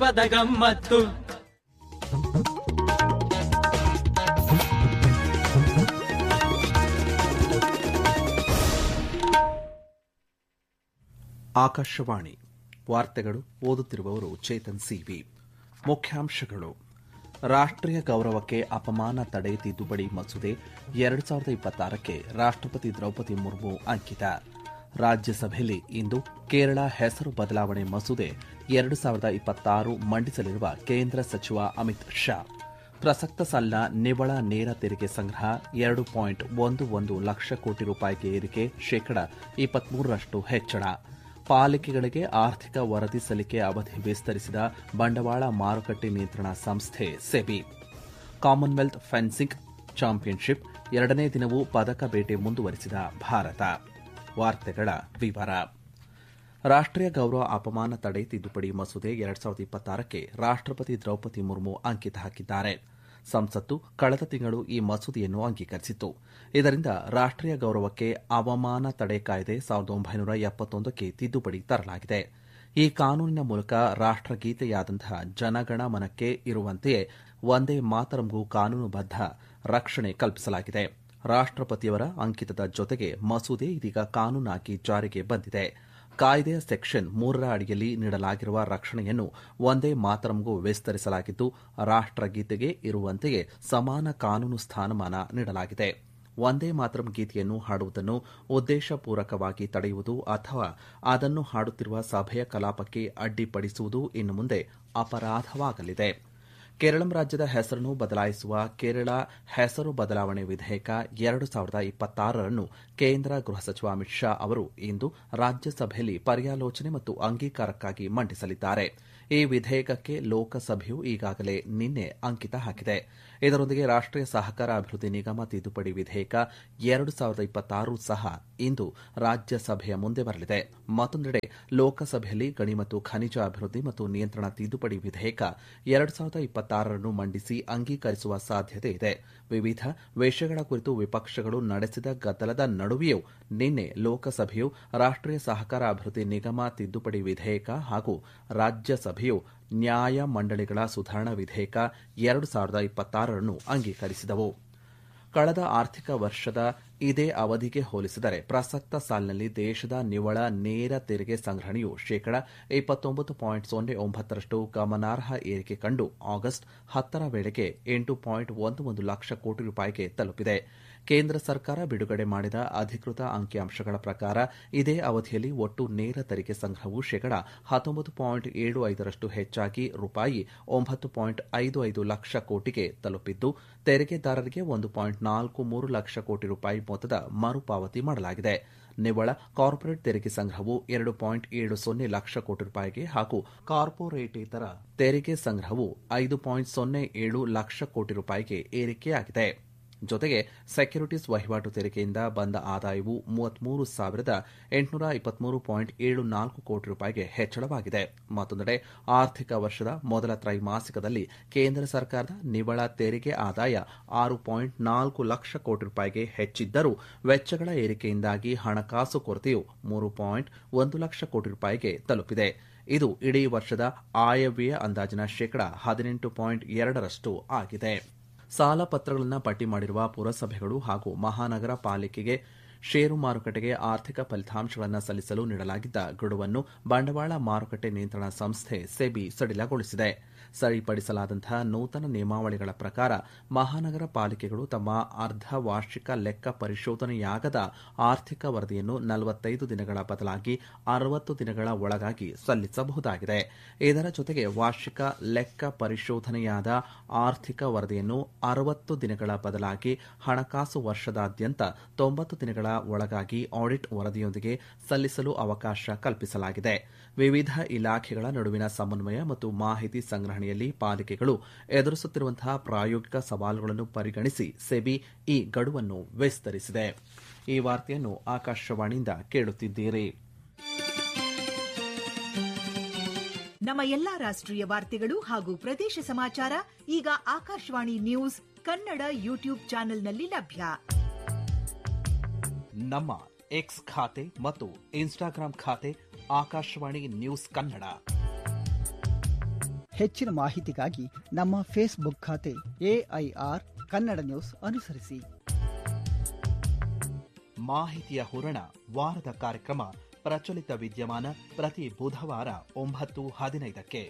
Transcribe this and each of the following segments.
ಜಾನಪದ ಗಮ್ಮತ್ತು. ಆಕಾಶವಾಣಿ ವಾರ್ತೆಗಳು. ಓದುತ್ತಿರುವವರು ಚೇತನ್ ಸಿವಿ. ಮುಖ್ಯಾಂಶಗಳು: ರಾಷ್ಟ್ರೀಯ ಗೌರವಕ್ಕೆ ಅಪಮಾನ ತಡೆ ತಿದ್ದುಪಡಿ ಮಸೂದೆ 2026ಕ್ಕೆ ರಾಷ್ಟ್ರಪತಿ ದ್ರೌಪದಿ ಮುರ್ಮು ಅಂಕಿತ. ರಾಜ್ಯಸಭೆಯಲ್ಲಿ ಇಂದು ಕೇರಳ ಹೆಸರು ಬದಲಾವಣೆ ಮಸೂದೆ 2026 ಮಂಡಿಸಲಿರುವ ಕೇಂದ್ರ ಸಚಿವ ಅಮಿತ್ ಶಾ. ಪ್ರಸಕ್ತ ಸಾಲಿನ ನಿವ್ವಳ ನೇರ ತೆರಿಗೆ ಸಂಗ್ರಹ 2.11 ಲಕ್ಷ ಕೋಟಿ ರೂಪಾಯಿಗೆ ಏರಿಕೆ, ಶೇಕಡಾ 23ರಷ್ಟು ಹೆಚ್ಚಳ. ಪಾಲಿಕೆಗಳಿಗೆ ಆರ್ಥಿಕ ವರದಿ ಸಲ್ಲಿಕೆ ಅವಧಿ ವಿಸ್ತರಿಸಿದ ಬಂಡವಾಳ ಮಾರುಕಟ್ಟೆ ನಿಯಂತ್ರಣ ಸಂಸ್ಥೆ ಸೆಬಿ. ಕಾಮನ್ವೆಲ್ತ್ ಫೆನ್ಸಿಂಗ್ ಚಾಂಪಿಯನ್ಶಿಪ್ 2ನೇ ದಿನವೂ ಪದಕ ಬೇಟೆ ಮುಂದುವರಿಸಿದ ಭಾರತ. ವಾರ್ತೆಗಳ ವಿವರ. ರಾಷ್ಟ್ರೀಯ ಗೌರವ ಅಪಮಾನ ತಡೆ ತಿದ್ದುಪಡಿ ಮಸೂದೆ 2026ಕ್ಕೆ ರಾಷ್ಟ್ರಪತಿ ದ್ರೌಪದಿ ಮುರ್ಮು ಅಂಕಿತ ಹಾಕಿದ್ದಾರೆ. ಸಂಸತ್ತು ಕಳೆದ ತಿಂಗಳು ಈ ಮಸೂದೆಯನ್ನು ಅಂಗೀಕರಿಸಿತ್ತು. ಇದರಿಂದ ರಾಷ್ಟ್ರೀಯ ಗೌರವಕ್ಕೆ ಅವಮಾನ ತಡೆ ಕಾಯ್ದೆ 1971ಕ್ಕೆ ತಿದ್ದುಪಡಿ ತರಲಾಗಿದೆ. ಈ ಕಾನೂನಿನ ಮೂಲಕ ರಾಷ್ಟ್ರಗೀತೆಯಾದಂತಹ ಜನಗಣ ಮನಕ್ಕೆ ಇರುವಂತೆಯೇ ವಂದೇ ಮಾತರಂಗೂ ಕಾನೂನುಬದ್ಧ ರಕ್ಷಣೆ ಕಲ್ಪಿಸಲಾಗಿದೆ. ರಾಷ್ಟ್ರಪತಿಯವರ ಅಂಕಿತದ ಜೊತೆಗೆ ಮಸೂದೆ ಇದೀಗ ಕಾನೂನಾಗಿ ಜಾರಿಗೆ ಬಂದಿದೆ. ಕಾಯ್ದೆಯ ಸೆಕ್ಷನ್ 3ರ ಅಡಿಯಲ್ಲಿ ನೀಡಲಾಗಿರುವ ರಕ್ಷಣೆಯನ್ನು ವಂದೇ ಮಾತರಂಗೂ ವಿಸ್ತರಿಸಲಾಗಿದ್ದು, ರಾಷ್ಟ್ರಗೀತೆಗೆ ಇರುವಂತೆಯೇ ಸಮಾನ ಕಾನೂನು ಸ್ಥಾನಮಾನ ನೀಡಲಾಗಿದೆ. ವಂದೇ ಮಾತರಂ ಗೀತೆಯನ್ನು ಹಾಡುವುದನ್ನು ಉದ್ದೇಶಪೂರ್ವಕವಾಗಿ ತಡೆಯುವುದು ಅಥವಾ ಅದನ್ನು ಹಾಡುತ್ತಿರುವ ಸಭೆಯ ಕಲಾಪಕ್ಕೆ ಅಡ್ಡಿಪಡಿಸುವುದು ಇನ್ನು ಮುಂದೆ ಅಪರಾಧವಾಗಲಿದೆ. ಕೇರಳ ರಾಜ್ಯದ ಹೆಸರನ್ನು ಬದಲಾಯಿಸುವ ಕೇರಳ ಹೆಸರು ಬದಲಾವಣೆ ವಿಧೇಯಕ 2026 ಕೇಂದ್ರ ಗೃಹ ಸಚಿವ ಅಮಿತ್ ಶಾ ಅವರು ಇಂದು ರಾಜ್ಯಸಭೆಯಲ್ಲಿ ಪರ್ಯಾಲೋಚನೆ ಮತ್ತು ಅಂಗೀಕಾರಕ್ಕಾಗಿ ಮಂಡಿಸಲಿದ್ದಾರೆ. ಈ ವಿಧೇಯಕಕ್ಕೆ ಲೋಕಸಭೆಯು ಈಗಾಗಲೇ ನಿನ್ನೆ ಅಂಕಿತ ಹಾಕಿದೆ. ಇದರೊಂದಿಗೆ ರಾಷ್ಟ್ರೀಯ ಸಹಕಾರ ಅಭಿವೃದ್ಧಿ ನಿಗಮ ತಿದ್ದುಪಡಿ ವಿಧೇಯಕ 2026 ಸಹ ಇಂದು ರಾಜ್ಯಸಭೆಯ ಮುಂದೆ ಬರಲಿದೆ. ಮತ್ತೊಂದೆಡೆ ಲೋಕಸಭೆಯಲ್ಲಿ ಗಣಿ ಮತ್ತು ಖನಿಜ ಅಭಿವೃದ್ಧಿ ಮತ್ತು ನಿಯಂತ್ರಣ ತಿದ್ದುಪಡಿ ವಿಧೇಯಕ 2026 ಮಂಡಿಸಿ ಅಂಗೀಕರಿಸುವ ಸಾಧ್ಯತೆ ಇದೆ. ವಿವಿಧ ವಿಷಯಗಳ ಕುರಿತು ವಿಪಕ್ಷಗಳು ನಡೆಸಿದ ಗದ್ದಲದ ನಡುವೆಯೂ ನಿನ್ನೆ ಲೋಕಸಭೆಯು ರಾಷ್ಟ್ರೀಯ ಸಹಕಾರ ಅಭಿವೃದ್ಧಿ ನಿಗಮ ತಿದ್ದುಪಡಿ ವಿಧೇಯಕ ಹಾಗೂ ರಾಜ್ಯಸಭೆಯು ನ್ಯಾಯ ಮಂಡಳಿಗಳ ಸುಧಾರಣಾ ವಿಧೇಯಕ 2026 ಅಂಗೀಕರಿಸಿದವು. ಕಳೆದ ಆರ್ಥಿಕ ವರ್ಷದ ಇದೇ ಅವಧಿಗೆ ಹೋಲಿಸಿದರೆ ಪ್ರಸಕ್ತ ಸಾಲಿನಲ್ಲಿ ದೇಶದ ನಿವ್ವಳ ನೇರ ತೆರಿಗೆ ಸಂಗ್ರಹಣೆಯು ಶೇಕಡಾ 29.09ರಷ್ಟು ಗಮನಾರ್ಹ ಏರಿಕೆ ಕಂಡು ಆಗಸ್ಟ್ 10ರ ವೇಳೆಗೆ 8.11 ಲಕ್ಷ ಕೋಟಿ ರೂಪಾಯಿಗೆ ತಲುಪಿದೆ. ಕೇಂದ್ರ ಸರ್ಕಾರ ಬಿಡುಗಡೆ ಮಾಡಿದ ಅಧಿಕೃತ ಅಂಕಿಅಂಶಗಳ ಪ್ರಕಾರ ಇದೇ ಅವಧಿಯಲ್ಲಿ ಒಟ್ಟು ನೇರ ತೆರಿಗೆ ಸಂಗ್ರಹವು ಶೇಕಡಾ 19.75ರಷ್ಟು ಹೆಚ್ಚಾಗಿ ರೂಪಾಯಿ 9.55 ಲಕ್ಷ ಕೋಟಿಗೆ ತಲುಪಿದ್ದು, ತೆರಿಗೆದಾರರಿಗೆ 1.43 ಲಕ್ಷ ಕೋಟಿ ರೂಪಾಯಿ ಮೊತ್ತದ ಮರುಪಾವತಿ ಮಾಡಲಾಗಿದೆ. ನಿವ್ವಳ ಕಾರ್ಪೊರೇಟ್ ತೆರಿಗೆ ಸಂಗ್ರಹವು 2.70 ಲಕ್ಷ ಕೋಟಿ ರೂಪಾಯಿಗೆ ಹಾಗೂ ಕಾರ್ಪೊರೇಟೇತರ ತೆರಿಗೆ ಸಂಗ್ರಹವು 5.07 ಲಕ್ಷ ಕೋಟಿ ರೂಪಾಯಿಗೆ ಏರಿಕೆಯಾಗಿದೆ. ಜೊತೆಗೆ ಸೆಕ್ಯೂರಿಟೀಸ್ ವಹಿವಾಟು ತೆರಿಗೆಯಿಂದ ಬಂದ ಆದಾಯವು 33,823.74 ಕೋಟಿ ರೂಪಾಯಿಗೆ ಹೆಚ್ಚಳವಾಗಿದೆ. ಮತ್ತೊಂದೆಡೆ ಆರ್ಥಿಕ ವರ್ಷದ ಮೊದಲ ತ್ರೈಮಾಸಿಕದಲ್ಲಿ ಕೇಂದ್ರ ಸರ್ಕಾರದ ನಿವ್ವಳ ತೆರಿಗೆ ಆದಾಯ 6.4 ಲಕ್ಷ ಕೋಟಿ ರೂಪಾಯಿಗೆ ಹೆಚ್ಚಿದ್ದರೂ ವೆಚ್ಚಗಳ ಏರಿಕೆಯಿಂದಾಗಿ ಹಣಕಾಸು ಕೊರತೆಯು 3.1 ಲಕ್ಷ ಕೋಟಿ ರೂಪಾಯಿಗೆ ತಲುಪಿದೆ. ಇದು ಇಡೀ ವರ್ಷದ ಆಯವ್ಯಯ ಅಂದಾಜಿನ ಶೇಕಡಾ 18.2ರಷ್ಟು ಆಗಿದೆ. ಸಾಲ ಪತ್ರಗಳನ್ನು ಪಟ್ಟಿ ಮಾಡಿರುವ ಪುರಸಭೆಗಳು ಹಾಗೂ ಮಹಾನಗರ ಪಾಲಿಕೆಗೆ ಷೇರು ಮಾರುಕಟ್ಟೆಗೆ ಆರ್ಥಿಕ ಫಲಿತಾಂಶಗಳನ್ನು ಸಲ್ಲಿಸಲು ನೀಡಲಾಗಿದ್ದ ಗಡುವನ್ನು ಬಂಡವಾಳ ಮಾರುಕಟ್ಟೆ ನಿಯಂತ್ರಣ ಸಂಸ್ಥೆ ಸೆಬಿ ಸಡಿಲಗೊಳಿಸಿದೆ. ಸರಿಪಡಿಸಲಾದಂತಹ ನೂತನ ನಿಯಮಾವಳಿಗಳ ಪ್ರಕಾರ ಮಹಾನಗರ ಪಾಲಿಕೆಗಳು ತಮ್ಮ ಅರ್ಧ ವಾರ್ಷಿಕ ಲೆಕ್ಕ ಪರಿಶೋಧನೆಯಾಗದ ಆರ್ಥಿಕ ವರದಿಯನ್ನು 45 ದಿನಗಳ ಬದಲಾಗಿ 60 ದಿನಗಳ ಒಳಗಾಗಿ ಸಲ್ಲಿಸಬಹುದಾಗಿದೆ. ಇದರ ಜೊತೆಗೆ ವಾರ್ಷಿಕ ಲೆಕ್ಕ ಪರಿಶೋಧನೆಯಾದ ಆರ್ಥಿಕ ವರದಿಯನ್ನು 60 ದಿನಗಳ ಬದಲಾಗಿ ಹಣಕಾಸು ವರ್ಷದಾದ್ಯಂತ 90 ದಿನಗಳ ಒಳಗಾಗಿ ಆಡಿಟ್ ವರದಿಯೊಂದಿಗೆ ಸಲ್ಲಿಸಲು ಅವಕಾಶ ಕಲ್ಪಿಸಲಾಗಿದೆ. ವಿವಿಧ ಇಲಾಖೆಗಳ ನಡುವಿನ ಸಮನ್ವಯ ಮತ್ತು ಮಾಹಿತಿ ಸಂಗ್ರಹಣೆಯಲ್ಲಿ ಪಾಲಿಕೆಗಳು ಎದುರಿಸುತ್ತಿರುವಂತಹ ಪ್ರಾಯೋಗಿಕ ಸವಾಲುಗಳನ್ನು ಪರಿಗಣಿಸಿ ಸೆಬಿ ಈ ಗಡುವನ್ನು ವಿಸ್ತರಿಸಿದೆ. ಈ ವಾರ್ತೆಯನ್ನು ಆಕಾಶವಾಣಿಯಿಂದ ಕೇಳುತ್ತಿದ್ದೀರಿ. ನಮ್ಮ ಎಲ್ಲಾ ರಾಷ್ಟ್ರೀಯ ವಾರ್ತೆಗಳು ಹಾಗೂ ಪ್ರದೇಶ ಸಮಾಚಾರ ಈಗ ಆಕಾಶವಾಣಿ ನ್ಯೂಸ್ ಕನ್ನಡ ಯೂಟ್ಯೂಬ್ ಚಾನೆಲ್ನಲ್ಲಿ ಲಭ್ಯ. ನಮ್ಮ ಎಕ್ಸ್ ಖಾತೆ ಮತ್ತು ಇನ್ಸ್ಟಾಗ್ರಾಂ ಖಾತೆ ಆಕಾಶವಾಣಿ ನ್ಯೂಸ್ ಕನ್ನಡ. ಹೆಚ್ಚಿನ ಮಾಹಿತಿಗಾಗಿ ನಮ್ಮ ಫೇಸ್ಬುಕ್ ಖಾತೆ AIR ಕನ್ನಡ ನ್ಯೂಸ್ ಅನುಸರಿಸಿ. ಮಾಹಿತಿಯ ಹೂರಣ ವಾರದ ಕಾರ್ಯಕ್ರಮ ಪ್ರಚಲಿತ ವಿದ್ಯಮಾನ ಪ್ರತಿ ಬುಧವಾರ 9:15ಕ್ಕೆ.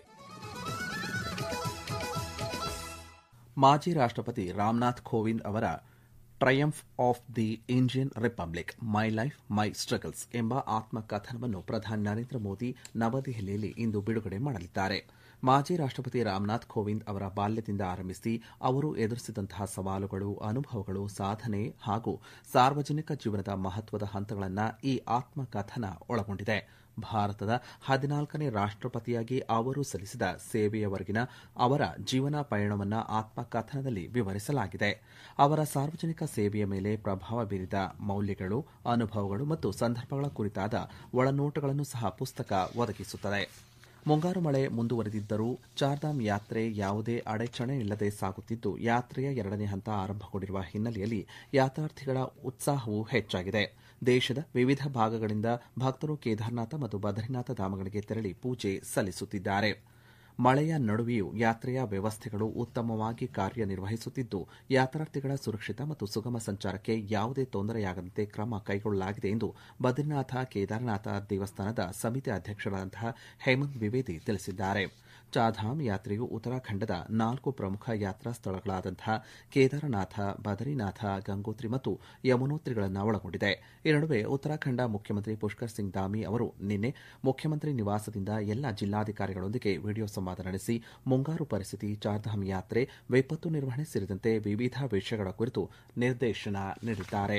ಮಾಜಿ ರಾಷ್ಟ್ರಪತಿ ರಾಮನಾಥ್ ಕೋವಿಂದ್ ಅವರ triumph of the Indian republic my life my struggles ಎಂಬ ಆತ್ಮಕಥನವನ್ನು ಪ್ರಧಾನಿ ನರೇಂದ್ರ ಮೋದಿ ನವದೆಹಲಿಯಲ್ಲಿ ಇಂದು ಬಿಡುಗಡೆ ಮಾಡಲಿದ್ದಾರೆ. ಮಾಜಿ ರಾಷ್ಟ್ರಪತಿ ರಾಮನಾಥ್ ಕೋವಿಂದ್ ಅವರ ಬಾಲ್ಯದಿಂದ ಆರಂಭಿಸಿ ಅವರು ಎದುರಿಸಿದಂತಹ ಸವಾಲುಗಳು, ಅನುಭವಗಳು, ಸಾಧನೆ ಹಾಗೂ ಸಾರ್ವಜನಿಕ ಜೀವನದ ಮಹತ್ವದ ಹಂತಗಳನ್ನು ಈ ಆತ್ಮಕಥನ ಒಳಗೊಂಡಿದೆ. ಭಾರತದ 14ನೇ ರಾಷ್ಟ್ರಪತಿಯಾಗಿ ಅವರು ಸಲ್ಲಿಸಿದ ಸೇವೆಯವರೆಗಿನ ಅವರ ಜೀವನ ಪಯಣವನ್ನು ಆತ್ಮಕಥನದಲ್ಲಿ ವಿವರಿಸಲಾಗಿದೆ. ಅವರ ಸಾರ್ವಜನಿಕ ಸೇವೆಯ ಮೇಲೆ ಪ್ರಭಾವ ಬೀರಿದ ಮೌಲ್ಯಗಳು, ಅನುಭವಗಳು ಮತ್ತು ಸಂದರ್ಭಗಳ ಕುರಿತಾದ ಒಳನೋಟಗಳನ್ನು ಸಹ ಪುಸ್ತಕ ಒದಗಿಸುತ್ತದೆ. ಮುಂಗಾರು ಮಳೆ ಮುಂದುವರೆದಿದ್ದರೂ ಚಾರ್ಧಾಮ್ ಯಾತ್ರೆ ಯಾವುದೇ ಅಡಚಣೆ ಇಲ್ಲದೆ ಸಾಗುತ್ತಿದ್ದು, ಯಾತ್ರೆಯ 2ನೇ ಹಂತ ಆರಂಭಗೊಂಡಿರುವ ಹಿನ್ನೆಲೆಯಲ್ಲಿ ಯಾತ್ರಾರ್ಥಿಗಳ ಉತ್ಸಾಹವೂ ಹೆಚ್ಚಾಗಿದೆ. ದೇಶದ ವಿವಿಧ ಭಾಗಗಳಿಂದ ಭಕ್ತರು ಕೇದಾರನಾಥ ಮತ್ತು ಬದ್ರಿನಾಥ ಧಾಮಗಳಿಗೆ ತೆರಳಿ ಪೂಜೆ ಸಲ್ಲಿಸುತ್ತಿದ್ದಾರೆ. ಮಳೆಯ ನಡುವೆಯೂ ಯಾತ್ರೆಯ ವ್ಯವಸ್ಥೆಗಳು ಉತ್ತಮವಾಗಿ ಕಾರ್ಯನಿರ್ವಹಿಸುತ್ತಿದ್ದು, ಯಾತ್ರಾರ್ಥಿಗಳ ಸುರಕ್ಷಿತ ಮತ್ತು ಸುಗಮ ಸಂಚಾರಕ್ಕೆ ಯಾವುದೇ ತೊಂದರೆಯಾಗದಂತೆ ಕ್ರಮ ಕೈಗೊಳ್ಳಲಾಗಿದೆ ಎಂದು ಬದ್ರಿನಾಥ ಕೇದಾರನಾಥ ದೇವಸ್ಥಾನದ ಸಮಿತಿ ಅಧ್ಯಕ್ಷರಾದಂತಹ ಹೇಮಂತ್ ದ್ವಿವೇದಿ ತಿಳಿಸಿದ್ದಾರೆ. ಚಾರ್ಧಾಮ್ ಯಾತ್ರೆಯು ಉತ್ತರಾಖಂಡದ 4 ಪ್ರಮುಖ ಯಾತ್ರಾ ಸ್ಥಳಗಳಾದಂತಹ ಕೇದಾರನಾಥ, ಬದರಿನಾಥ, ಗಂಗೋತ್ರಿ ಮತ್ತು ಯಮುನೋತ್ರಿಗಳನ್ನು ಒಳಗೊಂಡಿದೆ. ಈ ನಡುವೆ ಉತ್ತರಾಖಂಡ ಮುಖ್ಯಮಂತ್ರಿ ಪುಷ್ಕರ್ ಸಿಂಗ್ ಧಾಮಿ ಅವರು ನಿನ್ನೆ ಮುಖ್ಯಮಂತ್ರಿ ನಿವಾಸದಿಂದ ಎಲ್ಲ ಜಿಲ್ಲಾಧಿಕಾರಿಗಳೊಂದಿಗೆ ವಿಡಿಯೋ ಸಂವಾದ ನಡೆಸಿ ಮುಂಗಾರು ಪರಿಸ್ಥಿತಿ, ಚಾರ್ಧಾಮ್ ಯಾತ್ರೆ, ವಿಪತ್ತು ನಿರ್ವಹಣೆ ಸೇರಿದಂತೆ ವಿವಿಧ ವಿಷಯಗಳ ಕುರಿತು ನಿರ್ದೇಶನ ನೀಡಿದ್ದಾರೆ.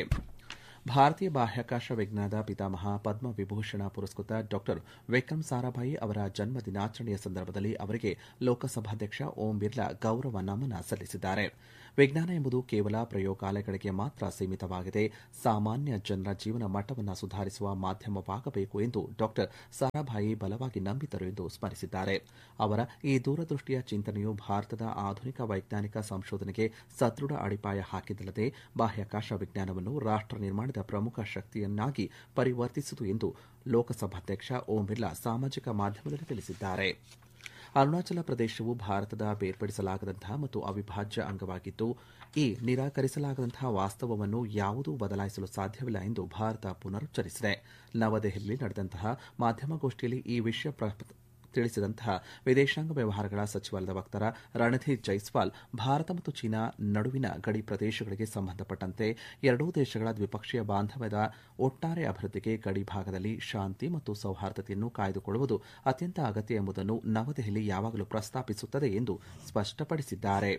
ಭಾರತೀಯ ಬಾಹ್ಯಾಕಾಶ ವಿಜ್ಞಾನದ ಪಿತಾಮಹ, ಪದ್ಮ ವಿಭೂಷಣ ಪುರಸ್ಕೃತ ಡಾ ವಿಕ್ರಮ್ ಸಾರಾಭಾಯಿ ಅವರ ಜನ್ಮ ದಿನಾಚರಣೆಯ ಸಂದರ್ಭದಲ್ಲಿ ಅವರಿಗೆ ಲೋಕಸಭಾಧ್ಯಕ್ಷ ಓಂ ಬಿರ್ಲಾ ಗೌರವ ನಮನ ಸಲ್ಲಿಸಿದ್ದಾರೆ. ವಿಜ್ಞಾನ ಎಂಬುದು ಕೇವಲ ಪ್ರಯೋಗಾಲಯಗಳಿಗೆ ಮಾತ್ರ ಸೀಮಿತವಾಗಿದೆ, ಸಾಮಾನ್ಯ ಜನರ ಜೀವನ ಮಟ್ಟವನ್ನು ಸುಧಾರಿಸುವ ಮಾಧ್ಯಮವಾಗಬೇಕು ಎಂದು ಡಾ ಸಾರಾಭಾಯಿ ಬಲವಾಗಿ ನಂಬಿದರು ಎಂದು ಸ್ಮರಿಸಿದ್ದಾರೆ. ಅವರ ಈ ದೂರದೃಷ್ಟಿಯ ಚಿಂತನೆಯು ಭಾರತದ ಆಧುನಿಕ ವೈಜ್ಞಾನಿಕ ಸಂಶೋಧನೆಗೆ ಸದೃಢ ಅಡಿಪಾಯ ಹಾಕಿದ್ದಲ್ಲದೆ ಬಾಹ್ಯಾಕಾಶ ವಿಜ್ಞಾನವನ್ನು ರಾಷ್ಟ್ರ ನಿರ್ಮಾಣದ ಪ್ರಮುಖ ಶಕ್ತಿಯನ್ನಾಗಿ ಪರಿವರ್ತಿಸಿತು ಎಂದು ಲೋಕಸಭಾಧ್ಯಕ್ಷ ಓಂ ಬಿರ್ಲಾ ಸಾಮಾಜಿಕ ಮಾಧ್ಯಮದಲ್ಲಿ ತಿಳಿಸಿದ್ದಾರೆ. ಅರುಣಾಚಲ ಪ್ರದೇಶವು ಭಾರತದ ಬೇರ್ಪಡಿಸಲಾಗದಂತಹ ಮತ್ತು ಅವಿಭಾಜ್ಯ ಅಂಗವಾಗಿದ್ದು, ಈ ನಿರಾಕರಿಸಲಾಗದಂತಹ ವಾಸ್ತವವನ್ನು ಯಾವುದೂ ಬದಲಾಯಿಸಲು ಸಾಧ್ಯವಿಲ್ಲ ಎಂದು ಭಾರತ ಪುನರುಚ್ಚರಿಸಿದೆ. ನವದೆಹಲಿಯಲ್ಲಿ ನಡೆದಂತಹ ಮಾಧ್ಯಮಗೋಷ್ಠಿಯಲ್ಲಿ ಈ ವಿಷಯ ತಿಳಿಸಿದಂತಹ ವಿದೇಶಾಂಗ ವ್ಯವಹಾರಗಳ ಸಚಿವಾಲಯದ ವಕ್ತಾರ ರಣಧೀರ್ ಜೈಸ್ವಾಲ್, ಭಾರತ ಮತ್ತು ಚೀನಾ ನಡುವಿನ ಗಡಿ ಪ್ರದೇಶಗಳಿಗೆ ಸಂಬಂಧಪಟ್ಟಂತೆ ಎರಡೂ ದೇಶಗಳ ದ್ವಿಪಕ್ಷೀಯ ಬಾಂಧವ್ಯದ ಒಟ್ಟಾರೆ ಅಭಿವೃದ್ಧಿಗೆ ಗಡಿ ಭಾಗದಲ್ಲಿ ಶಾಂತಿ ಮತ್ತು ಸೌಹಾರ್ದತೆಯನ್ನು ಕಾಯ್ದುಕೊಳ್ಳುವುದು ಅತ್ಯಂತ ಅಗತ್ಯ ಎಂಬುದನ್ನು ನವದೆಹಲಿ ಯಾವಾಗಲೂ ಪ್ರಸ್ತಾಪಿಸುತ್ತದೆ ಎಂದು ಸ್ಪಷ್ಟಪಡಿಸಿದ್ದಾರೆ.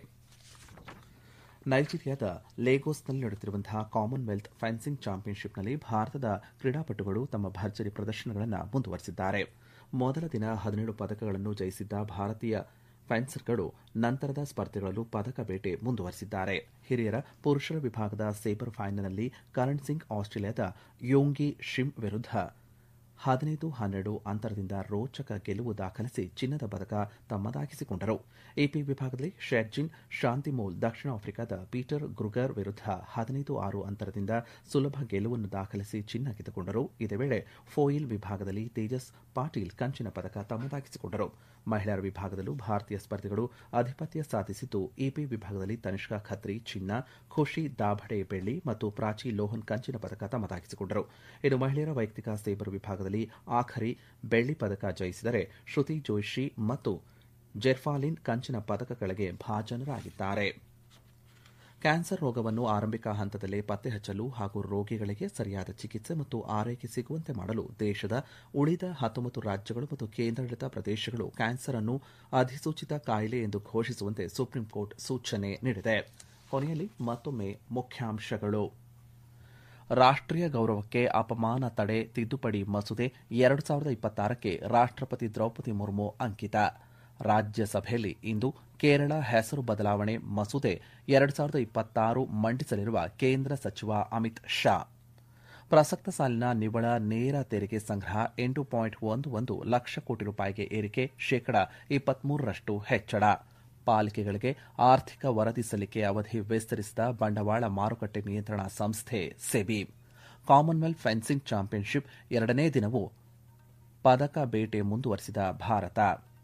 ನೈಜೀರಿಯಾದ ಲೇಗೋಸ್ನಲ್ಲಿ ನಡೆಯುತ್ತಿರುವಂತಹ ಕಾಮನ್ವೆಲ್ತ್ ಫೆನ್ಸಿಂಗ್ ಚಾಂಪಿಯನ್ಶಿಪ್ನಲ್ಲಿ ಭಾರತದ ಕ್ರೀಡಾಪಟುಗಳು ತಮ್ಮ ಭರ್ಜರಿ ಪ್ರದರ್ಶನಗಳನ್ನು ಮುಂದುವರೆಸಿದ್ದಾರೆ. ಮೊದಲ ದಿನ 17 ಪದಕಗಳನ್ನು ಜಯಿಸಿದ್ದ ಭಾರತೀಯ ಫೆನ್ಸರ್ಗಳು ನಂತರದ ಸ್ಪರ್ಧೆಗಳಲ್ಲೂ ಪದಕ ಬೇಟೆ ಮುಂದುವರೆಸಿದ್ದಾರೆ. ಹಿರಿಯರ ಪುರುಷರ ವಿಭಾಗದ ಸೇಬರ್ ಫೈನಲ್ನಲ್ಲಿ ಕರಣ್ ಸಿಂಗ್ ಆಸ್ಟ್ರೇಲಿಯಾದ ಯೋಂಗಿ ಶಿಮ್ ವಿರುದ್ಧ 15-12 ಅಂತರದಿಂದ ರೋಚಕ ಗೆಲುವು ದಾಖಲಿಸಿ ಚಿನ್ನದ ಪದಕ ತಮ್ಮದಾಗಿಸಿಕೊಂಡರು. ಎಪಿ ವಿಭಾಗದಲ್ಲಿ ಶೆರ್ಜಿನ್ ಶಾಂತಿಮೋಲ್ ದಕ್ಷಿಣ ಆಫ್ರಿಕಾದ ಪೀಟರ್ ಗ್ರುಗರ್ ವಿರುದ್ಧ 15-6 ಅಂತರದಿಂದ ಸುಲಭ ಗೆಲುವನ್ನು ದಾಖಲಿಸಿ ಚಿನ್ನ ಗೆದ್ದುಕೊಂಡರು. ಇದೇ ವೇಳೆ ಫೋಯಿಲ್ ವಿಭಾಗದಲ್ಲಿ ತೇಜಸ್ ಪಾಟೀಲ್ ಕಂಚಿನ ಪದಕ ತಮ್ಮದಾಗಿಸಿಕೊಂಡರು. ಮಹಿಳೆಯರ ವಿಭಾಗದಲ್ಲೂ ಭಾರತೀಯ ಸ್ಪರ್ಧಿಗಳು ಆಧಿಪತ್ಯ ಸಾಧಿಸಿದ್ದು, ಎಪಿ ವಿಭಾಗದಲ್ಲಿ ತನಿಷ್ಕಾ ಖತ್ರಿ ಚಿನ್ನ, ಖುಷಿ ದಾಭಡೆ ಬೆಳ್ಳಿ ಮತ್ತು ಪ್ರಾಚಿ ಲೋಹನ್ ಕಂಚಿನ ಪದಕ ತಮ್ಮದಾಗಿಸಿಕೊಂಡರು. ಇನ್ನು ಮಹಿಳೆಯರ ವೈಯಕ್ತಿಕ ಸೇಬರ್ ವಿಭಾಗದಲ್ಲಿ ಆಖರಿ ಬೆಳ್ಳಿ ಪದಕ ಜಯಿಸಿದರೆ ಶ್ರುತಿ ಜೋಶಿ ಮತ್ತು ಜೆರ್ಫಾಲಿನ್ ಕಂಚಿನ ಪದಕಗಳಿಗೆ ಭಾಜನರಾಗಿದ್ದಾರೆ. ಕ್ಯಾನ್ಸರ್ ರೋಗವನ್ನು ಆರಂಭಿಕ ಹಂತದಲ್ಲೇ ಪತ್ತೆ ಹಚ್ಚಲು ಹಾಗೂ ರೋಗಿಗಳಿಗೆ ಸರಿಯಾದ ಚಿಕಿತ್ಸೆ ಮತ್ತು ಆರೈಕೆ ಸಿಗುವಂತೆ ಮಾಡಲು ದೇಶದ ಉಳಿದ 19 ರಾಜ್ಯಗಳು ಮತ್ತು ಕೇಂದ್ರಾಡಳಿತ ಪ್ರದೇಶಗಳು ಕ್ಯಾನ್ಸರ್ ಅನ್ನು ಅಧಿಸೂಚಿತ ಕಾಯಿಲೆ ಎಂದು ಘೋಷಿಸುವಂತೆ ಸುಪ್ರೀಂ ಕೋರ್ಟ್ ಸೂಚನೆ ನೀಡಿದೆ. ಕೊನೆಯಲ್ಲಿ ಮತ್ತೊಮ್ಮೆ ಮುಖ್ಯಾಂಶಗಳು. ರಾಷ್ಟ್ರೀಯ ಗೌರವಕ್ಕೆ ಅಪಮಾನ ತಡೆ ತಿದ್ದುಪಡಿ ಮಸೂದೆ 2026ಕ್ಕೆ ರಾಷ್ಟ್ರಪತಿ ದ್ರೌಪದಿ ಮುರ್ಮು ಅಂಕಿತ. ರಾಜ್ಯಸಭೆಯಲ್ಲಿ ಇಂದು ಕೇರಳ ಹೆಸರು ಬದಲಾವಣೆ ಮಸೂದೆ 2026 ಮಂಡಿಸಲಿರುವ ಕೇಂದ್ರ ಸಚಿವ ಅಮಿತ್ ಶಾ. ಪ್ರಸಕ್ತ ಸಾಲಿನ ನಿವ್ವಳ ನೇರ ತೆರಿಗೆ ಸಂಗ್ರಹ 8.11 ಲಕ್ಷ ಕೋಟಿ ರೂಪಾಯಿಗೆ ಏರಿಕೆ, ಶೇಕಡಾ 23ರಷ್ಟು ಹೆಚ್ಚಳ. ಪಾಲಿಕೆಗಳಿಗೆ ಆರ್ಥಿಕ ವರದಿ ಸಲ್ಲಿಕೆ ಅವಧಿ ವಿಸ್ತರಿಸಿದ ಬಂಡವಾಳ ಮಾರುಕಟ್ಟೆ ನಿಯಂತ್ರಣ ಸಂಸ್ಥೆ ಸೆಬಿ. ಕಾಮನ್ವೆಲ್ತ್ ಫೆನ್ಸಿಂಗ್ ಚಾಂಪಿಯನ್ಶಿಪ್ 2ನೇ ದಿನವೂ ಪದಕ ಬೇಟೆ ಮುಂದುವರೆಸಿದ ಭಾರತ.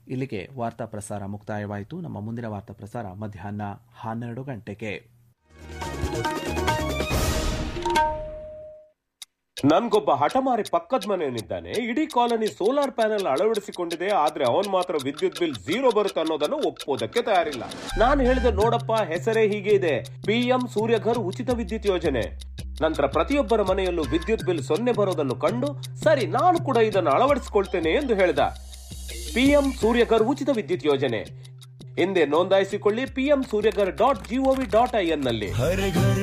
ಇಲ್ಲಿಗೆ ವಾರ್ತಾ ಪ್ರಸಾರ ಮುಕ್ತಾಯವಾಯಿತು. ನಮ್ಮ ಮುಂದಿನ ವಾರ್ತಾ ಪ್ರಸಾರ ಮಧ್ಯಾಹ್ನ 12 ಗಂಟೆಗೆ. ನನ್ಗೊಬ್ಬ ಹಠಮಾರಿ ಪಕ್ಕದ ಮನೆಯವನಿದ್ದಾನೆ. ಇಡೀ ಕಾಲನಿ ಸೋಲಾರ್ ಪ್ಯಾನೆಲ್ ಅಳವಡಿಸಿಕೊಂಡಿದೆ, ಆದ್ರೆ ಅವನ್ ಮಾತ್ರ ವಿದ್ಯುತ್ ಬಿಲ್ 0 ಬರುತ್ತೆ ಅನ್ನೋದನ್ನು ಒಪ್ಪೋದಕ್ಕೆ ತಯಾರಿಲ್ಲ. ನಾನು ಹೇಳಿದೆ, ನೋಡಪ್ಪ, ಹೆಸರೇ ಹೀಗೆ ಇದೆ, PM ಸೂರ್ಯಘರ್ ಉಚಿತ ವಿದ್ಯುತ್ ಯೋಜನೆ. ನಂತರ ಪ್ರತಿಯೊಬ್ಬರ ಮನೆಯಲ್ಲೂ ವಿದ್ಯುತ್ ಬಿಲ್ 0 ಬರೋದನ್ನು ಕಂಡು, ಸರಿ ನಾನು ಕೂಡ ಇದನ್ನು ಅಳವಡಿಸಿಕೊಳ್ತೇನೆ ಎಂದು ಹೇಳಿದ. PM ಸೂರ್ಯಘರ್ ಉಚಿತ ವಿದ್ಯುತ್ ಯೋಜನೆ ಹಿಂದೆ ನೋಂದಾಯಿಸಿಕೊಳ್ಳಿ. PM ಸೂರ್ಯಘರ್ .gov.in ನಲ್ಲಿ.